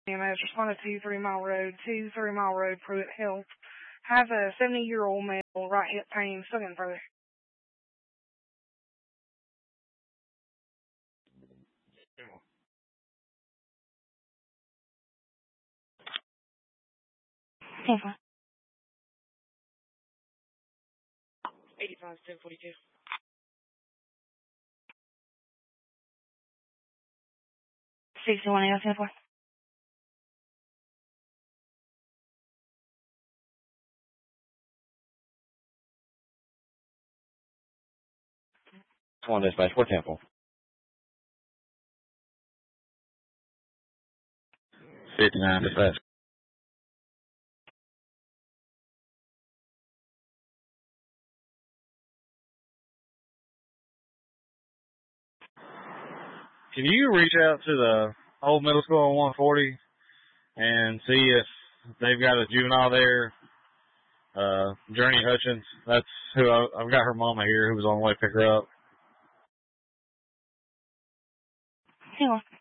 EMS, responded to 3 Mile Road, Pruitt Health. Has a 70-year-old male, right hip pain, still getting further. Okay. 85, 1042. 61, 804. One dispatch, what temple? 59 dispatch. Can you reach out to the old middle school on 140 and see if they've got a juvenile there? Journey Hutchins. That's who I've got her mama here who was on the way to pick her up. Hang on.